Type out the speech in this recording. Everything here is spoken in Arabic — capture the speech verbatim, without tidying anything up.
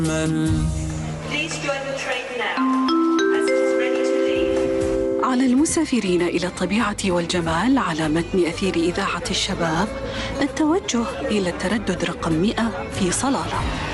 على المسافرين إلى الطبيعة والجمال على متن أثير إذاعة الشباب التوجه إلى التردد رقم مئة في صلالة.